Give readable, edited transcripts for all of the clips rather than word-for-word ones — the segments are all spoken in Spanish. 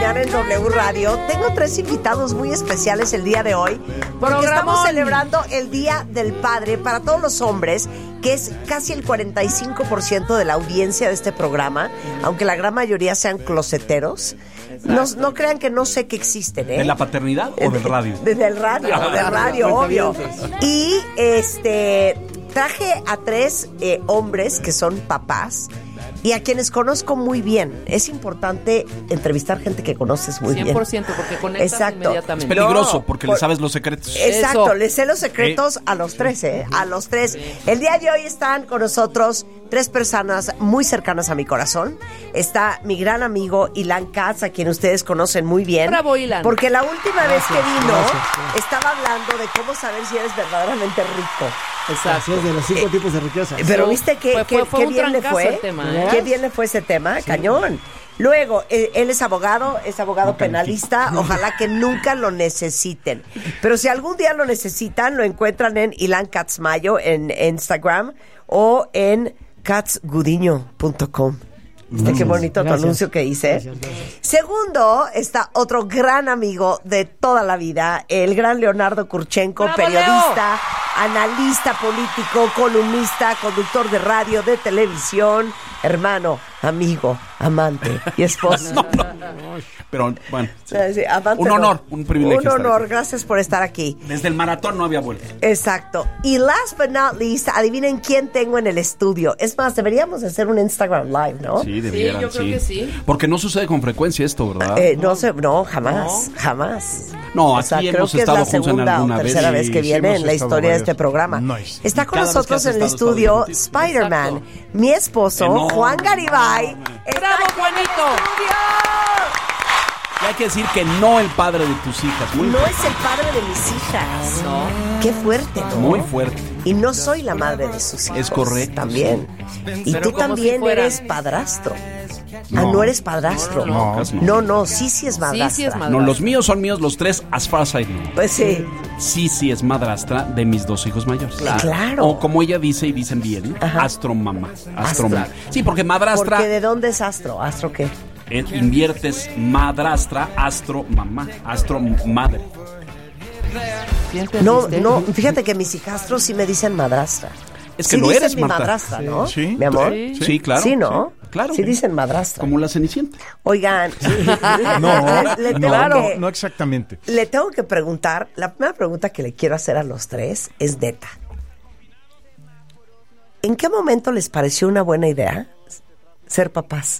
mañana en W Radio. Tengo 3 invitados muy especiales el día de hoy porque estamos celebrando el Día del Padre para todos los hombres, que es casi el 45% de la audiencia de este programa, aunque la gran mayoría sean closeteros. No crean que no sé que existen, ¿eh? ¿De la paternidad o del radio? Del radio, obvio. Y traje a 3 hombres que son papás y a quienes conozco muy bien. Es importante entrevistar gente que conoces muy 100%, bien. 100%, porque conectas inmediatamente. Es peligroso porque le sabes los secretos. Exacto, les sé los secretos a los 3, ¿eh? A los 3. El día de hoy están con nosotros 3 personas muy cercanas a mi corazón. Está mi gran amigo Ilan Katz, a quien ustedes conocen muy bien. Bravo, Ilan. Porque la última vez que vino, estaba hablando de cómo saber si eres verdaderamente rico. Exacto. De los 5 tipos de riqueza. Pero viste que fue bien le fue. Qué bien le fue ese tema, sí. Cañón. Luego, él es abogado penalista. Ojalá que nunca lo necesiten. Pero si algún día lo necesitan, lo encuentran en Ilan Katz Mayo en Instagram o en katzgudiño.com. Qué bonito tu anuncio que hice. Gracias. Segundo, está otro gran amigo de toda la vida, el gran Leonardo Kurchenko, periodista, analista político, columnista, conductor de radio, de televisión, hermano, amigo, amante y esposo. No. Pero bueno, sí. Un honor, un privilegio. Un honor, gracias por estar aquí. Desde el maratón no había vuelta. Exacto. Y last but not least, adivinen quién tengo en el estudio. Es más, deberíamos hacer un Instagram Live, ¿no? Sí, debieran, yo creo que sí. Porque no sucede con frecuencia esto, ¿verdad? Jamás. No, aquí creo que es la segunda o tercera vez que viene en la historia de este programa. Nice. Está con nosotros en el estudio Spider-Man, mi esposo, Juan Garibay. ¡Bravo, Juanito! Y hay que decir que no el padre de tus hijas. No es el padre de mis hijas. No. Qué fuerte, ¿no? Muy fuerte. Y no soy la madre de sus hijos. Es correcto. También. Y pero tú también eres padrastro. No eres padrastro. No, sí es madrastra. Sí es madrastra. No, los míos son míos los 3, as far as I know. Pues sí. Sí es madrastra de mis 2 hijos mayores. Claro. O como ella dice y dicen bien, astromamá. Astromamá. Sí, porque madrastra. Porque ¿de dónde es astro? ¿Astro qué? Inviertes madrastra, astro mamá, astro madre. No, fíjate que mis hijastros sí me dicen madrastra. Es que sí lo dicen eres, mi Marta. madrastra, ¿no? Sí. Mi amor. Sí, claro. Sí, ¿no? Sí, claro. Sí dicen madrastra. Como la Cenicienta. Oigan. No exactamente. Le tengo que preguntar, la primera pregunta que le quiero hacer a los 3 es neta. ¿En qué momento les pareció una buena idea ser papás?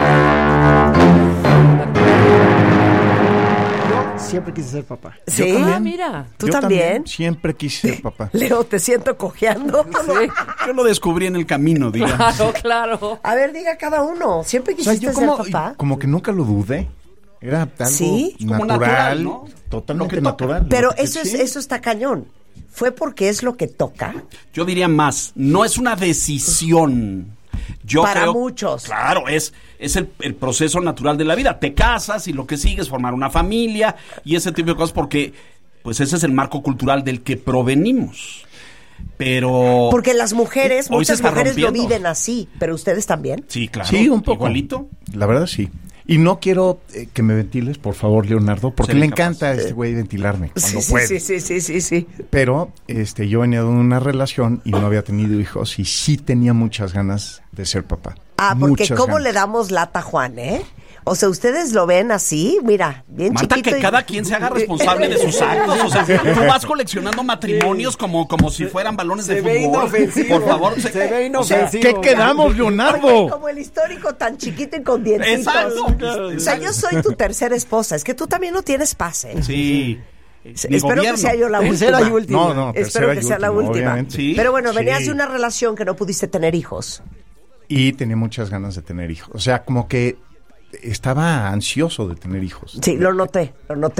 Siempre quise ser papá. ¿Sí? Yo también. Mira. ¿Tú también? Siempre quise ser papá. Leo, te siento cojeando. Sí. Yo lo descubrí en el camino, digamos. Claro. A ver, diga cada uno. ¿Siempre O sea, quisiste yo como, ser papá? como que nunca lo dudé. Era algo ¿Sí? Como natural, ¿no? Totalmente Lo que toca. natural. Pero Lo que- eso sí. está cañón. ¿Fue porque es lo que toca? Yo diría más, no es una decisión. Yo Para creo, muchos. Claro, es el proceso natural de la vida. Te casas y lo que sigue es formar una familia y ese tipo de cosas porque pues ese es el marco cultural del que provenimos. Pero Porque las mujeres, hoy se muchas está mujeres lo rompiendo. viven así, pero ustedes también. Sí, claro. Sí, un poco. Igualito. La verdad, sí. Y no quiero que me ventiles, por favor, Leonardo, porque Seré le capaz. encanta a este güey ventilarme cuando puede. Sí. Pero yo venía de una relación y no había tenido hijos y sí tenía muchas ganas de ser papá. Porque Muchas ¿cómo ganas. le damos lata a Juan, eh? O sea, ¿ustedes lo ven así? Mira, bien Marta, chiquito. que cada quien se haga responsable de sus actos. O sea, tú vas coleccionando matrimonios como si fueran balones de ve fútbol. inofensivo. Por favor, Se ve o sea, inofensivo. ¿Qué quedamos, Leonardo? Oye, como el histórico tan chiquito y con dientitos. Exacto. O sea, yo soy tu tercera esposa. Es que tú también no tienes paz, ¿eh? Sí. Espero que sea yo la última. Tercera y última. No, Espero tercera que y sea la última, última. obviamente. Sí. Pero bueno, venías Sí. de una relación que no pudiste tener hijos. Y tenía muchas ganas de tener hijos. O sea, como que estaba ansioso de tener hijos. Sí, lo noté.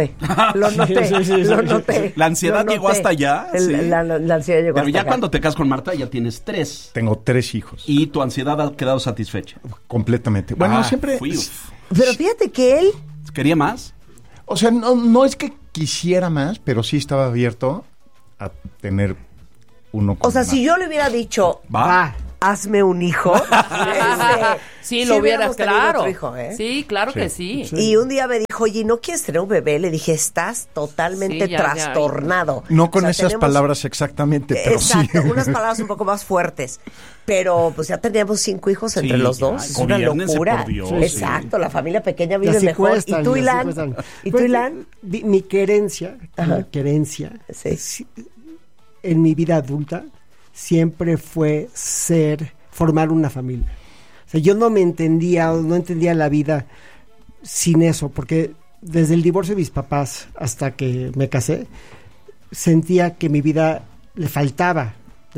La ansiedad Lo llegó noté. hasta allá. Sí. La ansiedad llegó Pero hasta ya acá. cuando te casas con Marta ya tienes 3 Tengo 3 hijos. y tu ansiedad ha quedado satisfecha. Completamente. Bueno, siempre... Pero fíjate que él... ¿Quería más? O sea, no es que quisiera más, pero sí estaba abierto a tener uno con O sea, más. si yo le hubiera dicho, Va. hazme un hijo. Sí, lo hubiera, hubiéramos tenido claro. otro hijo, ¿eh? Sí, claro que sí. Y un día me dijo, oye, ¿no quieres tener un bebé? Le dije, estás totalmente Sí, ya. trastornado. No con O sea, esas tenemos- palabras exactamente, pero Exacto, sí. unas palabras un poco más fuertes. Pero pues ya teníamos 5 hijos entre Sí, los dos. ay, Es una gobiérnense, locura. por Dios, Exacto, la familia pequeña Y vive así mejor. cuestan, ¿Y tú, así Ilan? cuestan. ¿Y tú, Pues, Ilan? Mi querencia, Sí. en mi vida adulta siempre fue formar una familia. O sea, yo no entendía la vida sin eso, porque desde el divorcio de mis papás hasta que me casé, sentía que mi vida le faltaba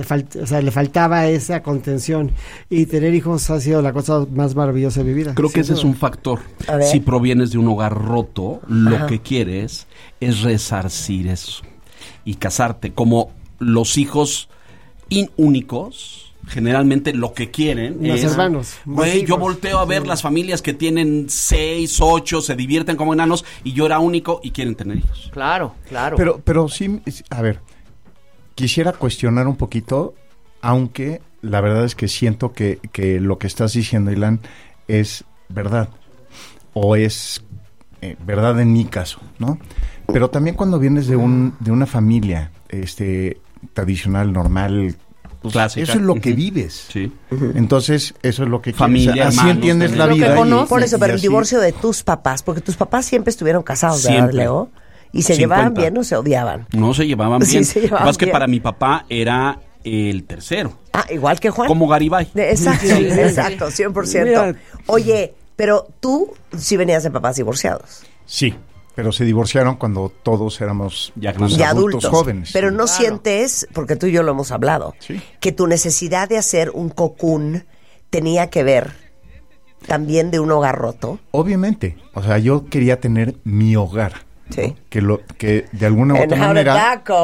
esa contención, y tener hijos ha sido la cosa más maravillosa de mi vida. Creo que ese es Sin un duda. factor. A ver. Si provienes de un hogar roto, lo Ajá. que quieres es resarcir eso y casarte. Como los hijos únicos, generalmente lo que quieren Más es... hermanos, más Güey, yo hijos. volteo a ver las familias que tienen 6, 8, se divierten como enanos, y yo era único y quieren tener hijos. Claro, claro. Pero sí, a ver, quisiera cuestionar un poquito, aunque la verdad es que siento que lo que estás diciendo, Ilan, es verdad, o es verdad en mi caso, ¿no? Pero también cuando vienes de una familia tradicional, normal, pues, Clásica. eso es lo que Ujú. vives. Sí. Entonces, eso es lo que Familia, quieres. Así hermanos, entiendes la lo que vida. conoces. Por eso, pero el así- divorcio de tus papás, porque tus papás siempre estuvieron casados, ¿verdad, Siempre. Leo? ¿Y se 50. llevaban bien o se odiaban? No se llevaban Sí, bien. se Lo que llevaban pasa es que bien. para mi papá era el tercero, Ah, igual que Juan. como Garibay. Exacto, Sí, sí. exacto, 100%. Mira. Oye, pero tú sí venías de papás divorciados. Sí, pero se divorciaron cuando todos éramos Ya pues, grandes. Ya adultos, jóvenes. pero no Claro. sientes, porque tú y yo lo hemos hablado, Sí. que tu necesidad de hacer un cocoon tenía que ver también de un hogar roto. Obviamente, o sea, yo quería tener mi hogar. Sí. Que de alguna u And otra how did manera, that go?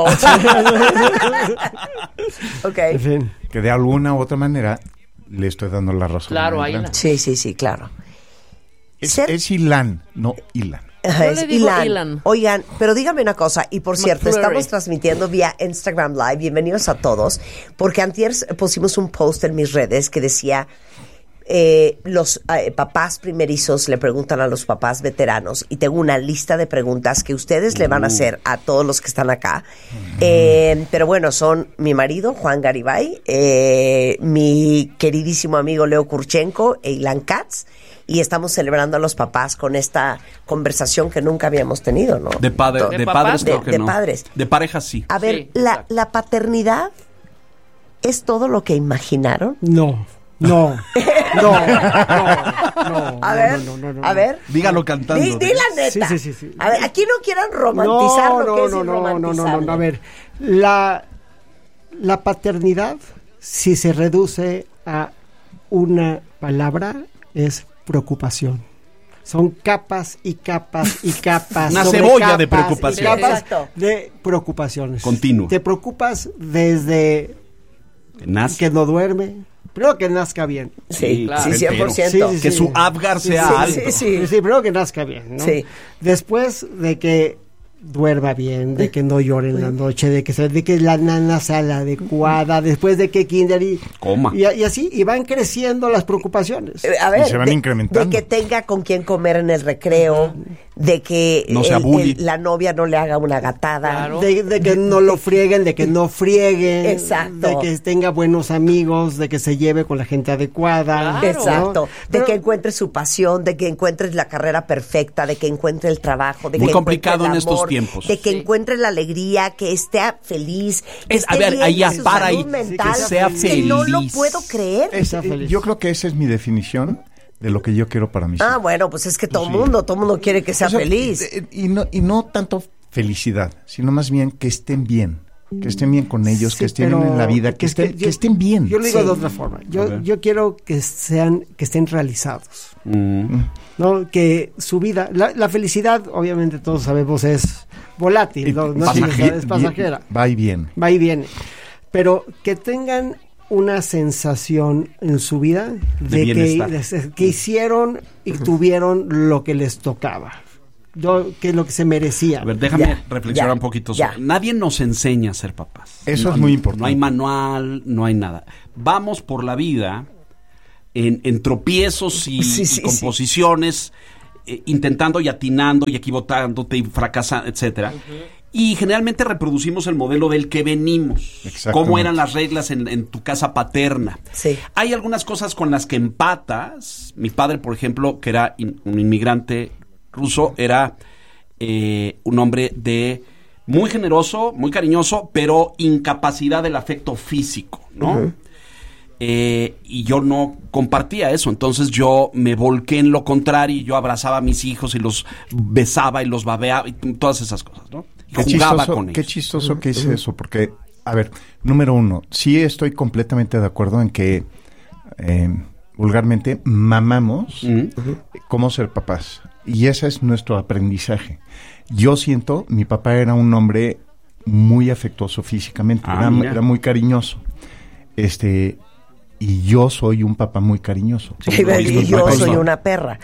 Ok. En fin. que de alguna u otra manera le estoy dando la razón. Claro, a ahí Ilan. la- Sí, claro. Ser- Es Ilan, no Ilan. Ajá, Yo es le digo Ilan. Ilan. Oigan, pero dígame una cosa, y por cierto, McFlurry. estamos transmitiendo vía Instagram Live, bienvenidos a todos, porque antier pusimos un post en mis redes que decía, los papás primerizos le preguntan a los papás veteranos, y tengo una lista de preguntas que ustedes le van a hacer a todos los que están acá. Pero bueno, son mi marido, Juan Garibay, mi queridísimo amigo Leo Kurchenko e Ilan Katz, y estamos celebrando a los papás con esta conversación que nunca habíamos tenido, ¿no? De ¿De padres papás? creo que De no. padres. De parejas sí. A ver, Sí, la exacto. paternidad es todo lo que imaginaron. No. A ver, a ver. Dígalo cantando. Di la neta. Sí. A ver, aquí no quieran romantizar lo que es no, irromantizable. a ver, la paternidad, si se reduce a una palabra, es preocupación. Son capas y capas y capas. Una sobre cebolla capas de y preocupación. capas Exacto. de preocupaciones. Continuo. Te preocupas desde Que nace. que no duerme. Primero que nazca bien. Sí, claro. sí, 100%. Sí, sí, Que su Apgar sea sí, alto. sí. Primero que nazca bien, ¿no? Sí. Después de que duerma bien, de que no llore en la noche, de que la nana sea la adecuada, después de que kinder Coma. y así, y van creciendo las preocupaciones. A ver, Y se van incrementando. de que tenga con quien comer en el recreo, de que No sea bully. la novia no le haga una gatada. Claro. De que no lo frieguen, de que no frieguen, Exacto. de que tenga buenos amigos, de que se lleve con la gente adecuada. Claro. Exacto, ¿no? de Pero- que encuentres su pasión, de que encuentres la carrera perfecta, de que encuentre el trabajo, de Muy que complicado encuentre el en estos amor, tiempos. de que Sí. encuentre la alegría, que esté feliz, que A esté ver, bien ahí de ya, su para salud ahí. mental, Que sea que no lo feliz. puedo creer. Sea feliz. Yo creo que esa es mi definición de lo que yo quiero para mis Ah, hijos. bueno, pues es que todo Sí. mundo quiere que sea O sea, feliz. y no tanto felicidad, sino más bien que estén bien. Que estén bien con ellos, Sí, que estén pero en la vida, que estén bien. Yo lo digo Sí. de otra forma. A ver. Yo quiero que estén realizados. Mm. ¿No? Que su vida, la felicidad, obviamente todos sabemos, es volátil, ¿no? No es pasajera, Va y viene. va y viene. Pero que tengan una sensación en su vida De bienestar. que hicieron y tuvieron lo que les tocaba. qué es lo que se merecía. A ver, déjame Ya, reflexionar ya, un poquito. ya. Nadie nos enseña a ser papás. Eso es muy importante. No hay manual, no hay nada. Vamos por la vida en tropiezos y composiciones, intentando y atinando y equivocándote y fracasando, etcétera. Y generalmente reproducimos el modelo del que venimos. Cómo eran las reglas en tu casa paterna. Sí. Hay algunas cosas con las que empatas. Mi padre, por ejemplo, que era un inmigrante ruso, era un hombre muy generoso, muy cariñoso, pero incapacidad del afecto físico, ¿no? Y yo no compartía eso, entonces yo me volqué en lo contrario, y yo abrazaba a mis hijos y los besaba y los babeaba y todas esas cosas, ¿no? Y jugaba con ellos. Qué chistoso que hice eso, porque, a ver, número uno, sí estoy completamente de acuerdo en que vulgarmente mamamos cómo ser papás, y ese es nuestro aprendizaje. Yo siento, mi papá era un hombre muy afectuoso físicamente, era muy cariñoso, y yo soy un papá muy cariñoso. Y yo soy una perra.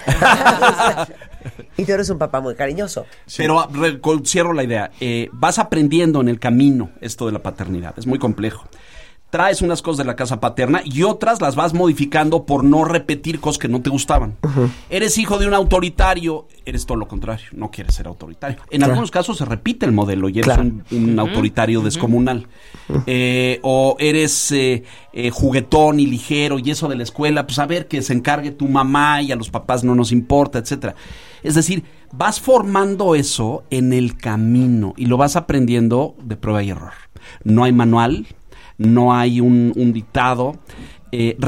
Y tú eres un papá muy cariñoso. Sí. Pero cierro la idea. Vas aprendiendo en el camino esto de la paternidad. Es muy complejo. Traes unas cosas de la casa paterna y otras las vas modificando por no repetir cosas que no te gustaban. Eres hijo de un autoritario, eres todo lo contrario, no quieres ser autoritario. En algunos casos se repite el modelo y eres un autoritario descomunal. O eres juguetón y ligero, y eso de la escuela, pues a ver, que se encargue tu mamá y a los papás no nos importa, etcétera. Es decir, vas formando eso en el camino y lo vas aprendiendo de prueba y error. No hay manual, no hay un dictado.